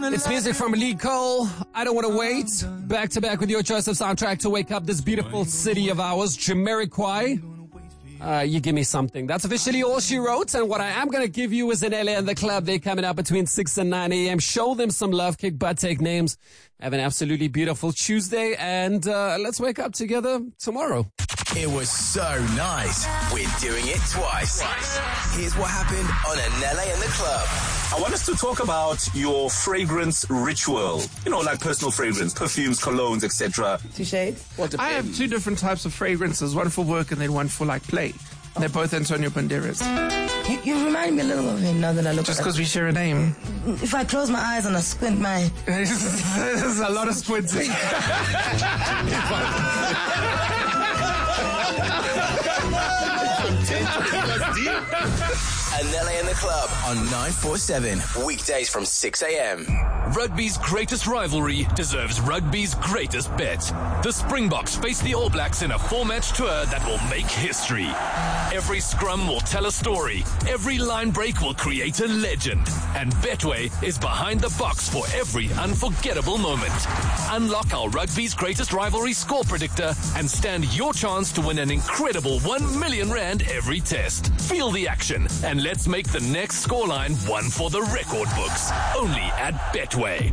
It's music from Lee Cole. I Don't Want to Wait. Back to back with your choice of soundtrack to wake up this beautiful city of ours, Jamiroquai. You give me something. That's officially all she wrote. And what I am going to give you is an LA in the club. They're coming up between 6 and 9 a.m. Show them some love, kick butt, take names. Have an absolutely beautiful Tuesday. And let's wake up together tomorrow. It was so nice. We're doing it twice. Here's what happened on Anele in the Club. I want us to talk about your fragrance ritual. You know, like personal fragrance, perfumes, colognes, etc. 2 shades? I have 2 different types of fragrances, one for work and then one for like play. They're both Antonio Banderas. You remind me a little of him now that I look at Just because we share a name. If I close my eyes and I squint my... There's a lot of squinting. Anele in the Club on 947, weekdays from 6 a.m. Rugby's greatest rivalry deserves rugby's greatest bet. The Springboks face the All Blacks in a 4-match tour that will make history. Every scrum will tell a story. Every line break will create a legend. And Betway is behind the box for every unforgettable moment. Unlock our rugby's greatest rivalry score predictor and stand your chance to win an incredible 1 million rand every test. Feel the action and let's make the next scoreline one for the record books. Only at Betway.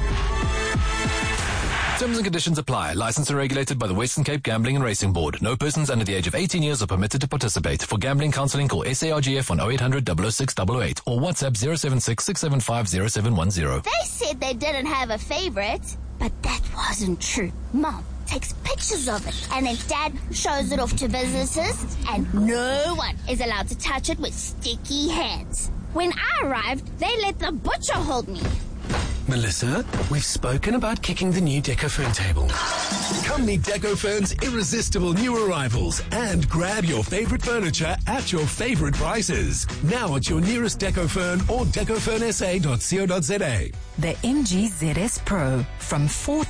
Terms and conditions apply. Licensed and regulated by the Western Cape Gambling and Racing Board. No persons under the age of 18 years are permitted to participate. For gambling counseling, call SARGF on 0800 006 888 or WhatsApp 076 675 0710. They said they didn't have a favorite, but that wasn't true. Mom takes pictures of it, and then Dad shows it off to visitors, and no one is allowed to touch it with sticky hands. When I arrived, they let the butcher hold me. Melissa, we've spoken about kicking the new Decofern table. Come meet Decofern's irresistible new arrivals and grab your favorite furniture at your favorite prices. Now at your nearest Decofern or decofernsa.co.za. The MG ZS Pro from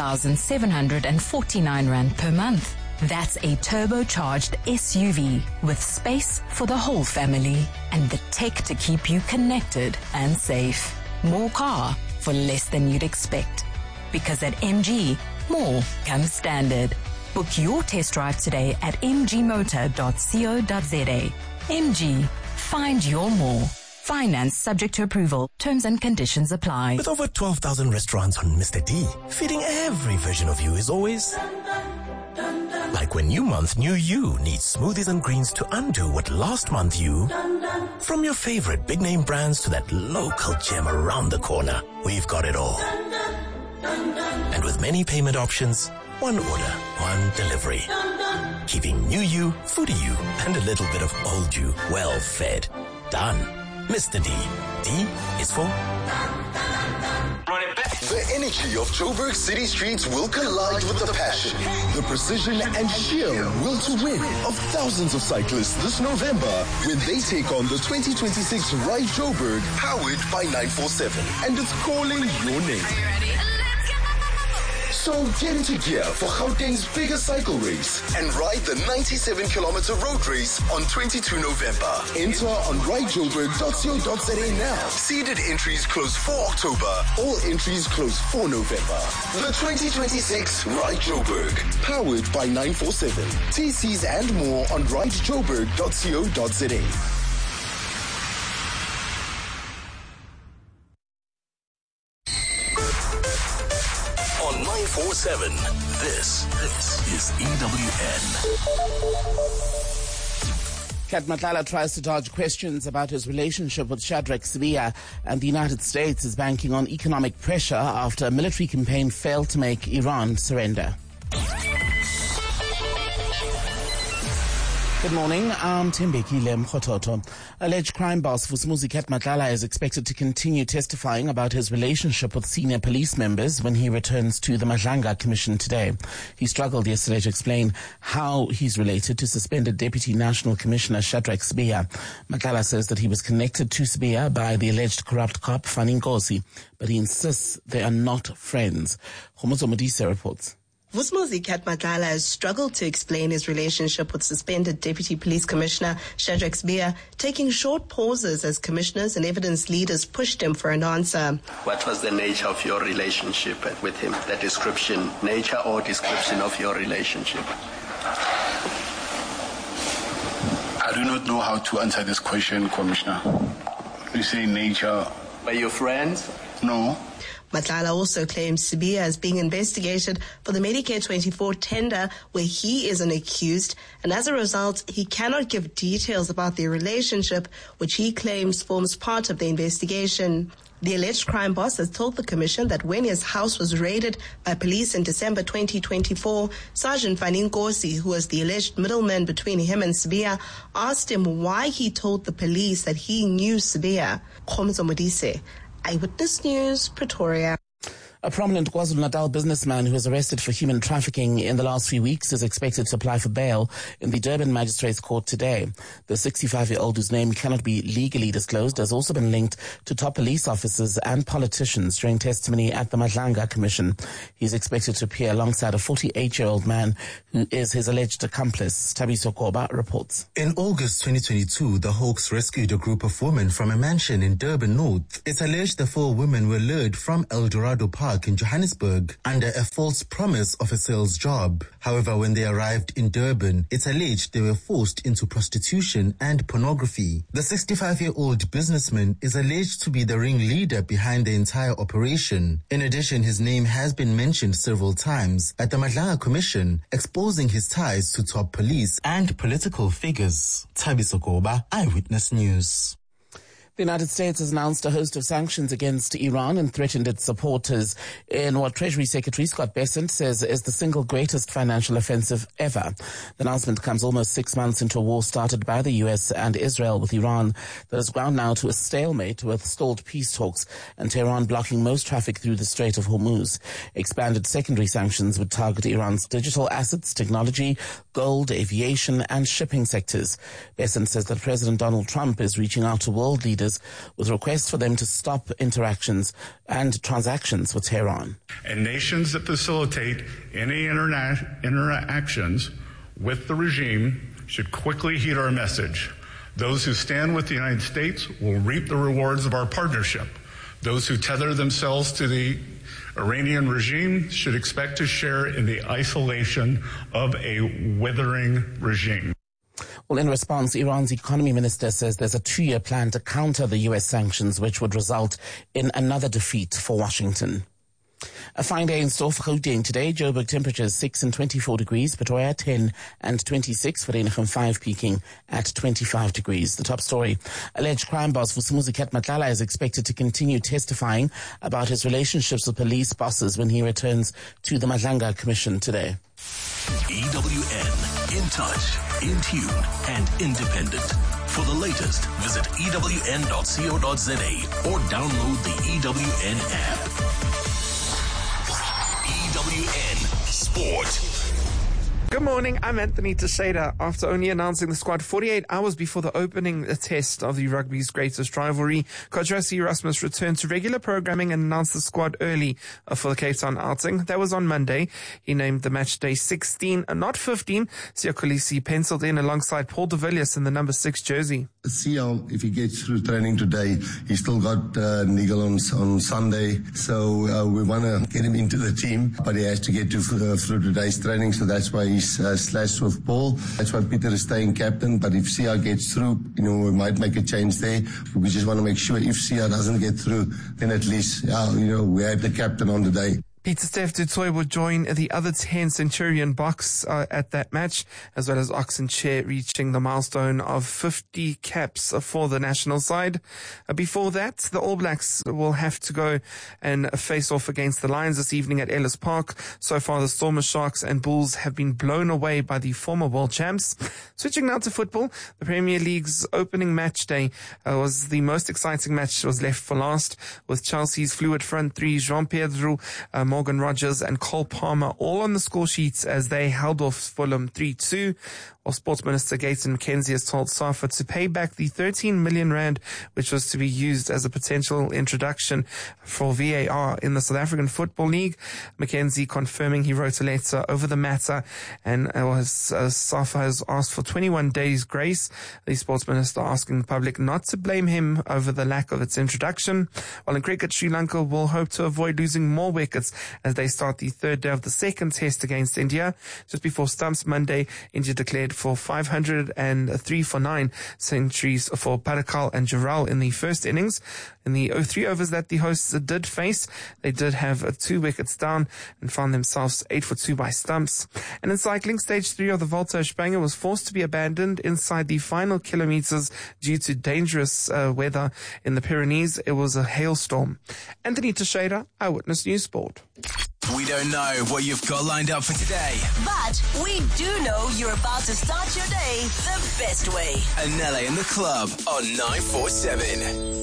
4,749 Rand per month. That's a turbocharged SUV with space for the whole family and the tech to keep you connected and safe. More car for less than you'd expect. Because at MG, more comes standard. Book your test drive today at mgmotor.co.za. MG, find your more. Finance subject to approval. Terms and conditions apply. With over 12,000 restaurants on Mr. D, feeding every version of you is always... like when new month, new you needs smoothies and greens to undo what last month you... From your favorite big name brands to that local gem around the corner, we've got it all. And with many payment options, one order, one delivery. Keeping new you, foodie you, and a little bit of old you well fed. Done. Mr. D. D is for... The energy of Joburg city streets will collide with the passion, the precision and sheer will to win of thousands of cyclists this November when they take on the 2026 Ride Joburg, powered by 947, and it's calling your name. So get into gear for Gauteng's biggest cycle race and ride the 97-kilometer road race on 22 November. Enter on ridejoburg.co.za now. Seeded entries close for October. All entries close for November. The 2026 Ride Joburg, powered by 947. TCs and more on ridejoburg.co.za. On 947, this is EWN. Kat Matlala tries to dodge questions about his relationship with Shadrack Sibiya, and the United States is banking on economic pressure after a military campaign failed to make Iran surrender. Good morning, I'm Tembekile Mkhototo. Alleged crime boss Vusumuzi Kat Matlala is expected to continue testifying about his relationship with senior police members when he returns to the Madlanga Commission today. He struggled yesterday to explain how he's related to suspended Deputy National Commissioner Shadrack Sibiya. Matlala says that he was connected to Sibiya by the alleged corrupt cop Fani Nkosi, but he insists they are not friends. Homozo Modise reports. Vusumuzi Katmadlala has struggled to explain his relationship with suspended Deputy Police Commissioner Shadrack Sibiya, taking short pauses as commissioners and evidence leaders pushed him for an answer. What was the nature of your relationship with him? The description, nature or description of your relationship? I do not know how to answer this question, Commissioner. You say nature. Were you friends? No. Madlala also claims Sibiya is being investigated for the Medicare 24 tender where he is an accused, and as a result, he cannot give details about their relationship, which he claims forms part of the investigation. The alleged crime boss has told the commission that when his house was raided by police in December 2024, Sergeant Fani Nkosi, who was the alleged middleman between him and Sibiya, asked him why he told the police that he knew Sibiya. Khomzo Modise, Eyewitness News, Pretoria. A prominent KwaZulu-Natal businessman who was arrested for human trafficking in the last few weeks is expected to apply for bail in the Durban Magistrates Court today. The 65-year-old, whose name cannot be legally disclosed, has also been linked to top police officers and politicians during testimony at the Madlanga Commission. He's expected to appear alongside a 48-year-old man who is his alleged accomplice. Tabiso Koba reports. In August 2022, the Hawks rescued a group of women from a mansion in Durban North. It's alleged the 4 women were lured from El Dorado Park in Johannesburg under a false promise of a sales job. However, when they arrived in Durban, it's alleged they were forced into prostitution and pornography. The 65-year-old businessman is alleged to be the ringleader behind the entire operation. In addition, his name has been mentioned several times at the Madlanga Commission, exposing his ties to top police and political figures. Tabiso Koba, Eyewitness News. The United States has announced a host of sanctions against Iran and threatened its supporters in what Treasury Secretary Scott Bessent says is the single greatest financial offensive ever. The announcement comes almost 6 months into a war started by the US and Israel with Iran that has ground now to a stalemate with stalled peace talks and Tehran blocking most traffic through the Strait of Hormuz. Expanded secondary sanctions would target Iran's digital assets, technology, gold, aviation and shipping sectors. Bessent says that President Donald Trump is reaching out to world leaders with requests for them to stop interactions and transactions with Tehran. And nations that facilitate any interactions with the regime should quickly heed our message. Those who stand with the United States will reap the rewards of our partnership. Those who tether themselves to the Iranian regime should expect to share in the isolation of a withering regime. Well, in response, Iran's economy minister says there's a 2-year plan to counter the US sanctions, which would result in another defeat for Washington. A fine day in store for Gauteng today. Joburg temperatures 6 and 24 degrees, Pretoria 10 and 26, Vereeniging 5 peaking at 25 degrees. The top story. Alleged crime boss Vusumuzi Katmadlala is expected to continue testifying about his relationships with police bosses when he returns to the Madlanga Commission today. EWN, in touch, in tune, and independent. For the latest, visit ewn.co.za or download the EWN app. EWN Sport. Good morning, I'm Anthony Teixeira. After only announcing the squad 48 hours before the opening test of the rugby's greatest rivalry, Coach Rassie Erasmus returned to regular programming and announced the squad early for the Cape Town outing. That was on Monday. He named the match day 16, not 15. Siya Kolisi penciled in alongside Paul de Villiers in the number 6 jersey. See how if he gets through training today, he's still got Nigel on Sunday. So we want to get him into the team, but he has to get through today's training. So that's why he's slashed with Paul. That's why Peter is staying captain. But if Sia gets through, we might make a change there. We just want to make sure if Sia doesn't get through, then at least, we have the captain on the day. Pieter-Steph du Toit would join the other 10 Centurion Boks at that match, as well as Oxen Chair reaching the milestone of 50 caps for the national side. Before that, the All Blacks will have to go and face off against the Lions this evening at Ellis Park. So far, the Stormers, Sharks and Bulls have been blown away by the former world champs. Switching now to football, the Premier League's opening match day was the most exciting match was left for last, with Chelsea's fluid front three, Jean-Pedro, Morgan Rogers and Cole Palmer all on the score sheets as they held off Fulham 3-2. Well, Sports Minister Gayton McKenzie has told SAFA to pay back the 13 million rand, which was to be used as a potential introduction for VAR in the South African Football League. McKenzie confirming he wrote a letter over the matter, and SAFA has asked for 21 days grace. The Sports Minister asking the public not to blame him over the lack of its introduction. While in cricket, Sri Lanka will hope to avoid losing more wickets as they start the third day of the second test against India. Just before stumps Monday, India declared for 503 for 9 centuries for Parakal and Jarrell in the first innings. In the 3 overs that the hosts did face, they did have 2 wickets down and found themselves 8 for 2 by stumps. And in cycling, stage 3 of the Volta a España was forced to be abandoned inside the final kilometers due to dangerous weather in the Pyrenees. It was a hailstorm. Anthony Teixeira, Eyewitness News Sport. We don't know what you've got lined up for today, but we do know you're about to start your day the best way. Anele in the Club on 947.